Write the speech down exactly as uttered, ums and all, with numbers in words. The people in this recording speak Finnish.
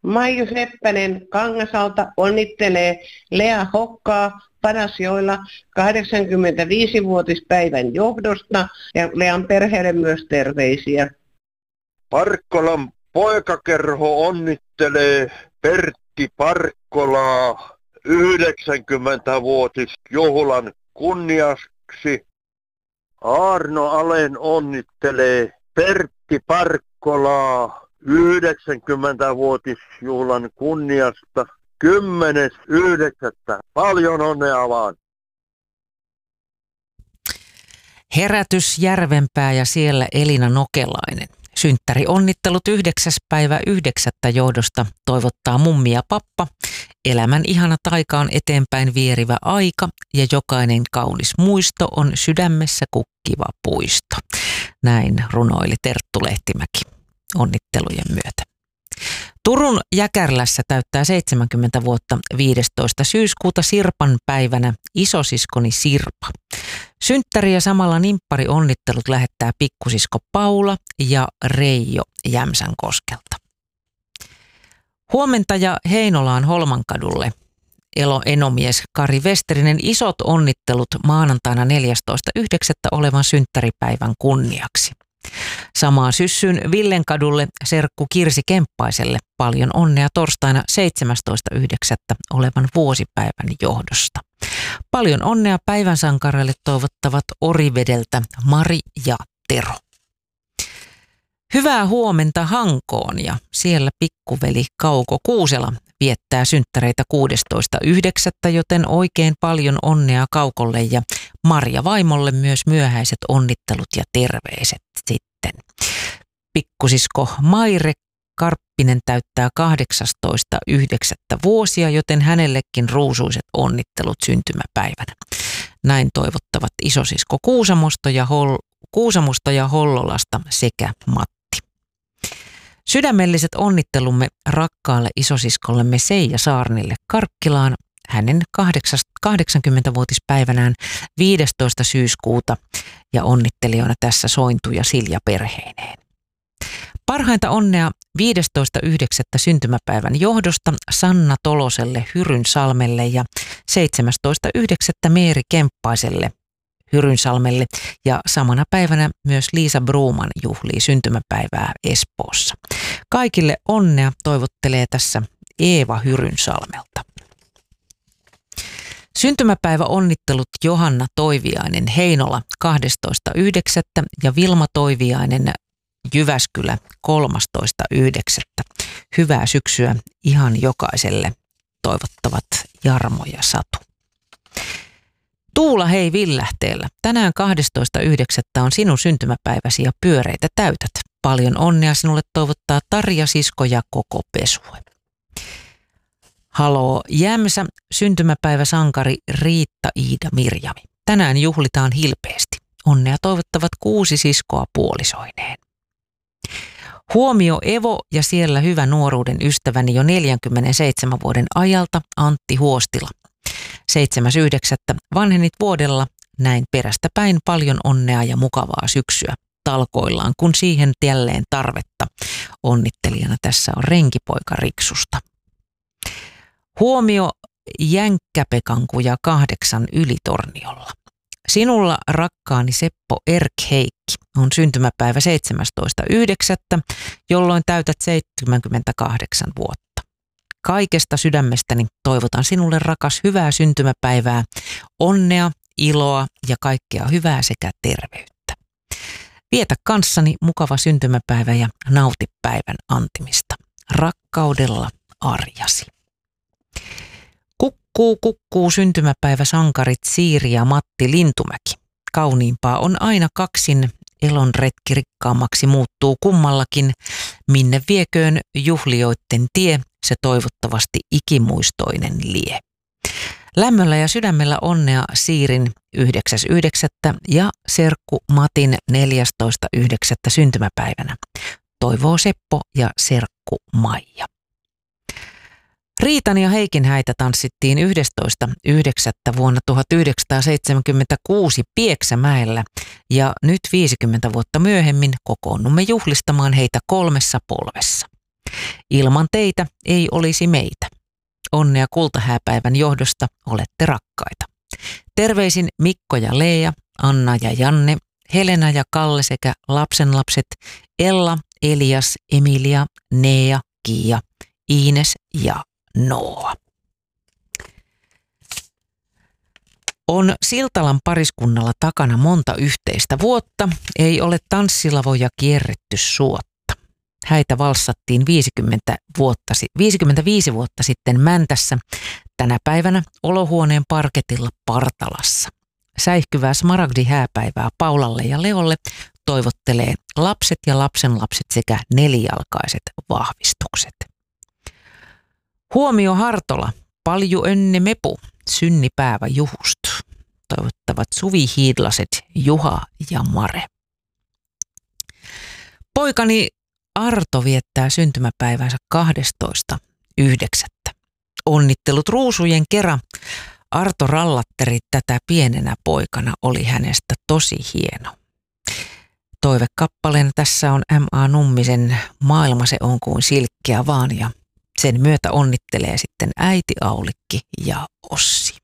Maiju Seppänen Kangasalta onnittelee Lea Hokkaa Padasjoella kahdeksankymmentäviisivuotispäivän johdosta ja Lean perheelle myös terveisiä. Parkkolan poikakerho onnittelee Pertti Parkkolaa yhdeksänkymmentävuotisjuhlan kunniaksi. Arno Alen onnittelee Pertti Parkkolaa yhdeksänkymmentävuotisjuhlan kunniasta kymmenes yhdeksättä Paljon onnea vaan! Herätys Järvenpää ja siellä Elina Nokelainen. Synttäri onnittelut yhdeksäs päivä yhdeksättä johdosta toivottaa mummi ja pappa. Elämän ihana taika on eteenpäin vierivä aika ja jokainen kaunis muisto on sydämessä kukkiva puisto. Näin runoili Terttu Lehtimäki onnittelujen myötä. Turun Jäkärlässä täyttää seitsemänkymmentä vuotta viidestoista syyskuuta Sirpan päivänä isosiskoni Sirpa. Synttäri ja samalla nimppari onnittelut lähettää pikkusisko Paula ja Reijo Jämsänkoskelta. Huomentaja Heinolaan Holmankadulle elo enomies Kari Westerinen isot onnittelut maanantaina neljästoista yhdeksättä olevan synttäripäivän kunniaksi. Samaan syssyyn Villenkadulle serkku Kirsi Kemppaiselle paljon onnea torstaina seitsemästoista yhdeksättä olevan vuosipäivän johdosta. Paljon onnea päivän sankareille toivottavat Orivedeltä Mari ja Tero. Hyvää huomenta Hankoon ja siellä pikkuveli Kauko Kuusela viettää synttäreitä kuudestoista yhdeksättä joten oikein paljon onnea Kaukolle ja Marja vaimolle myös myöhäiset onnittelut ja terveiset sitten. Pikkusisko Maire Karppinen täyttää kahdeksastoista yhdeksättä vuosia, joten hänellekin ruusuiset onnittelut syntymäpäivänä. Näin toivottavat isosisko Kuusamosta ja, Hol- Kuusamosta ja Hollolasta sekä Matti. Sydämelliset onnittelumme rakkaalle isosiskollemme Seija Saarnille Karkkilaan hänen kahdeksankymmentävuotispäivänään viidestoista syyskuuta ja onnittelijoina tässä Sointu ja Silja perheineen. Parhainta onnea viidestoista yhdeksättä syntymäpäivän johdosta Sanna Toloselle Hyrynsalmelle ja seitsemästoista yhdeksättä Meeri Kemppaiselle Hyrynsalmelle ja samana päivänä myös Liisa Bruuman juhlii syntymäpäivää Espoossa. Kaikille onnea toivottelee tässä Eeva Hyrynsalmelta. Syntymäpäivä onnittelut Johanna Toiviainen Heinola kahdestoista yhdeksättä ja Vilma Toiviainen Jyväskylä kolmastoista yhdeksättä Hyvää syksyä ihan jokaiselle toivottavat Jarmo ja Satu. Tuula hei Villähteellä. Tänään kahdestoista yhdeksättä on sinun syntymäpäiväsi ja pyöreitä täytät. Paljon onnea sinulle toivottaa Tarja, sisko ja koko pesue. Haloo Jämsä, syntymäpäiväsankari Riitta Iida Mirjami. Tänään juhlitaan hilpeästi. Onnea toivottavat kuusi siskoa puolisoineen. Huomio Evo ja siellä hyvä nuoruuden ystäväni jo neljänkymmenenseitsemän vuoden ajalta Antti Huostila. seitsemäs yhdeksättä vanhenit vuodella, näin perästä päin paljon onnea ja mukavaa syksyä talkoillaan, kun siihen jälleen tarvetta. Onnittelijana tässä on renkipoika Riksusta. Huomio Jänkkäpekankuja kahdeksan Ylitorniolla. Sinulla rakkaani Seppo Erk Heikki on syntymäpäivä seitsemästoista yhdeksättä jolloin täytät seitsemänkymmentäkahdeksan vuotta. Kaikesta sydämestäni toivotan sinulle rakas hyvää syntymäpäivää, onnea, iloa ja kaikkea hyvää sekä terveyttä. Vietä kanssani mukava syntymäpäivä ja nauti päivän antimista. Rakkaudella Arjasi. Kukkuu, kukkuu syntymäpäivä sankarit Siiri ja Matti Lintumäki. Kauniimpaa on aina kaksin, elon retki rikkaammaksi muuttuu kummallakin. Minne vieköön juhlioitten tie, se toivottavasti ikimuistoinen lie. Lämmöllä ja sydämellä onnea Siirin yhdeksäs yhdeksättä ja serkku Matin neljästoista yhdeksättä syntymäpäivänä. Toivoo Seppo ja serkku Maija. Riitan ja Heikin häitä tanssittiin yhdestoista yhdeksättä vuonna tuhatyhdeksänsataaseitsemänkymmentäkuusi Pieksämäellä ja nyt viisikymmentä vuotta myöhemmin kokoonnumme juhlistamaan heitä kolmessa polvessa. Ilman teitä ei olisi meitä. Onnea kultahääpäivän johdosta, olette rakkaita. Terveisin Mikko ja Leija, Anna ja Janne, Helena ja Kalle sekä lapsenlapset Ella, Elias, Emilia, Nea, Kiia, Iines ja Noa. On Siltalan pariskunnalla takana monta yhteistä vuotta, ei ole tanssilavoja kierretty suotta. Häitä valssattiin viisikymmentä vuotta, viisikymmentäviisi vuotta sitten Mäntässä, tänä päivänä olohuoneen parketilla Partalassa. Säihkyvää smaragdi-hääpäivää Paulalle ja Leolle toivottelee lapset ja lapsenlapset sekä nelijalkaiset vahvistukset. Huomio Hartola, palju önne mepu, synnipäivä juhust. Toivottavat Suvi Hiidlaset, Juha ja Mare. Poikani Arto viettää syntymäpäivänsä kahdestoista yhdeksättä Onnittelut ruusujen kera. Arto Rallatteri tätä pienenä poikana oli hänestä tosi hieno. Toivekappaleena tässä on M A Nummisen Maailma se on kuin silkkiä vaan, ja sen myötä onnittelee sitten äiti Aulikki ja Ossi.